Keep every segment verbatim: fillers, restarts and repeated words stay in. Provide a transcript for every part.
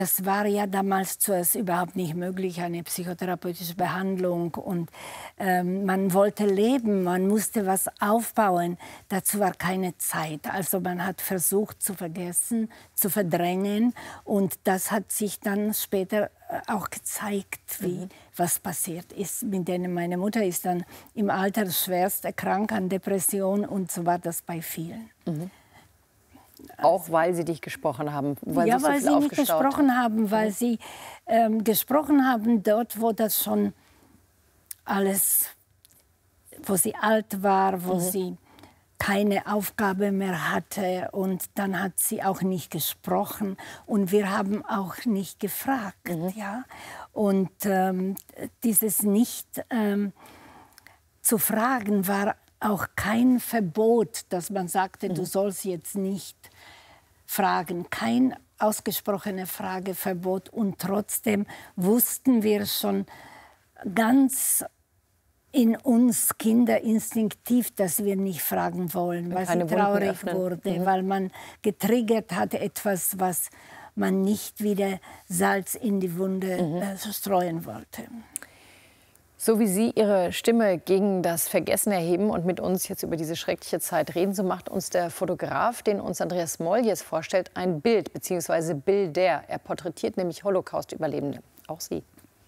Das war ja damals zuerst überhaupt nicht möglich, eine psychotherapeutische Behandlung. Und ähm, man wollte leben, man musste was aufbauen. Dazu war keine Zeit. Also man hat versucht zu vergessen, zu verdrängen. Und das hat sich dann später auch gezeigt, wie, mhm. was passiert ist. Mit denen meine Mutter ist dann im Alter schwerst erkrankt an Depression. Und so war das bei vielen. Mhm. Auch weil sie dich gesprochen haben? Weil ja, sich so weil viel sie nicht gesprochen haben, weil mhm. sie ähm, gesprochen haben dort, wo das schon alles, wo sie alt war, wo mhm. sie keine Aufgabe mehr hatte. Und dann hat sie auch nicht gesprochen. Und wir haben auch nicht gefragt. Mhm. Ja? Und ähm, dieses nicht ähm, zu fragen war auch kein Verbot, dass man sagte, mhm. du sollst jetzt nicht fragen. Kein ausgesprochenes Frageverbot. Und trotzdem wussten wir schon ganz in uns Kinder instinktiv, dass wir nicht fragen wollen, weil sie traurig wurde, mhm. weil man getriggert hat, etwas, was man nicht wieder Salz in die Wunde mhm. äh, streuen wollte. So wie Sie Ihre Stimme gegen das Vergessen erheben und mit uns jetzt über diese schreckliche Zeit reden, so macht uns der Fotograf, den uns Andreas Moll jetzt vorstellt, ein Bild bzw. Bilder. Er porträtiert nämlich Holocaust-Überlebende. Auch Sie.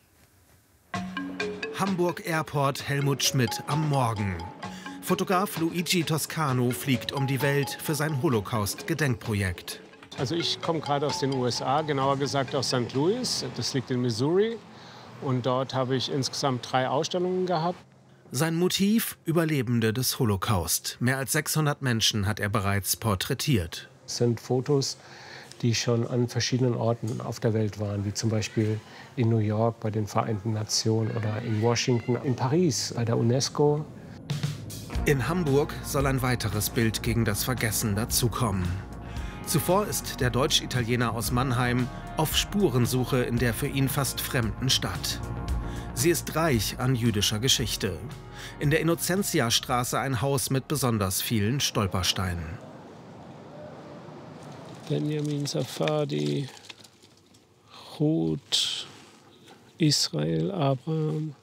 Hamburg Airport, Helmut Schmidt am Morgen. Fotograf Luigi Toscano fliegt um die Welt für sein Holocaust-Gedenkprojekt. Also ich komme gerade aus den U S A, genauer gesagt aus Sankt Louis. Das liegt in Missouri. Und dort habe ich insgesamt drei Ausstellungen gehabt. Sein Motiv: Überlebende des Holocaust. Mehr als sechshundert Menschen hat er bereits porträtiert. Es sind Fotos, die schon an verschiedenen Orten auf der Welt waren, wie zum Beispiel in New York bei den Vereinten Nationen oder in Washington, in Paris bei der UNESCO. In Hamburg soll ein weiteres Bild gegen das Vergessen dazukommen. Zuvor ist der Deutsch-Italiener aus Mannheim auf Spurensuche in der für ihn fast fremden Stadt. Sie ist reich an jüdischer Geschichte. In der Innocentia-Straße ein Haus mit besonders vielen Stolpersteinen. Benjamin Safadi, Ruth, Israel, Abraham.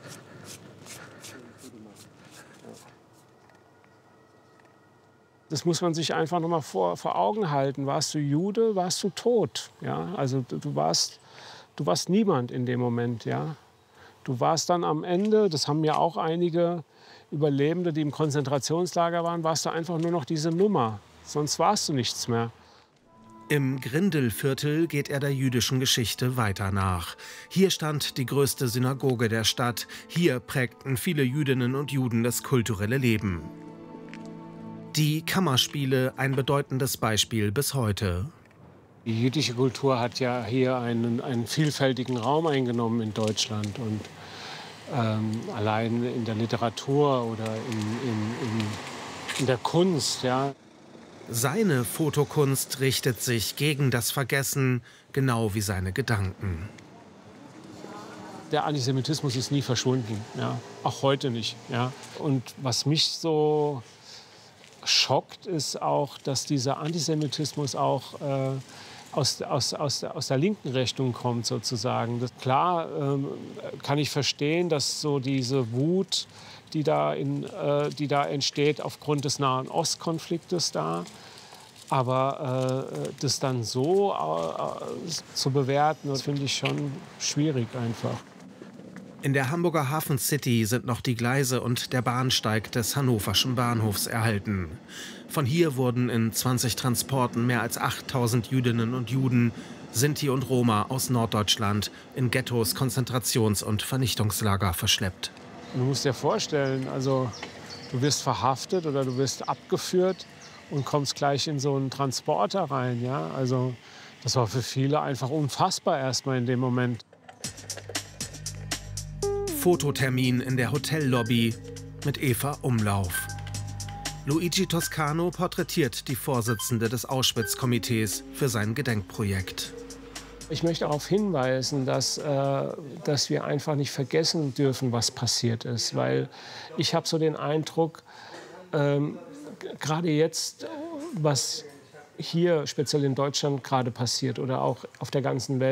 Das muss man sich einfach noch mal vor, vor Augen halten. Warst du Jude, warst du tot. Ja? Also du, du, warst, du warst niemand in dem Moment. Ja? Du warst dann am Ende, das haben ja auch einige Überlebende, die im Konzentrationslager waren, warst du einfach nur noch diese Nummer. Sonst warst du nichts mehr. Im Grindelviertel geht er der jüdischen Geschichte weiter nach. Hier stand die größte Synagoge der Stadt. Hier prägten viele Jüdinnen und Juden das kulturelle Leben. Die Kammerspiele, ein bedeutendes Beispiel bis heute. Die jüdische Kultur hat ja hier einen, einen vielfältigen Raum eingenommen in Deutschland. Und ähm, allein in der Literatur oder in, in, in, in der Kunst. Ja. Seine Fotokunst richtet sich gegen das Vergessen, genau wie seine Gedanken. Der Antisemitismus ist nie verschwunden, ja. Auch heute nicht. Ja. Und was mich so schockt, ist auch, dass dieser Antisemitismus auch äh, aus, aus, aus, aus der linken Richtung kommt, sozusagen. Das, klar ähm, kann ich verstehen, dass so diese Wut, die da, in, äh, die da entsteht aufgrund des Nahen Ostkonfliktes da, aber äh, das dann so äh, zu bewerten, das finde ich schon schwierig einfach. In der Hamburger Hafen City sind noch die Gleise und der Bahnsteig des Hannoverschen Bahnhofs erhalten. Von hier wurden in zwanzig Transporten mehr als achttausend Jüdinnen und Juden, Sinti und Roma aus Norddeutschland in Ghettos, Konzentrations- und Vernichtungslager verschleppt. Du musst dir vorstellen, also du wirst verhaftet oder du wirst abgeführt und kommst gleich in so einen Transporter rein. Ja? Also das war für viele einfach unfassbar erstmal in dem Moment. Fototermin in der Hotellobby mit Eva Umlauf. Luigi Toscano porträtiert die Vorsitzende des Auschwitz-Komitees für sein Gedenkprojekt. Ich möchte darauf hinweisen, dass, äh, dass wir einfach nicht vergessen dürfen, was passiert ist. Weil ich habe so den Eindruck, ähm, gerade jetzt, was hier speziell in Deutschland gerade passiert oder auch auf der ganzen Welt,